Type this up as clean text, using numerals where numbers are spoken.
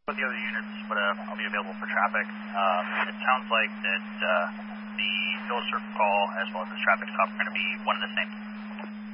with the other units, but I'll be available for traffic. It sounds like that the Phillips Circle call as well as the traffic stop are going to be one and the same.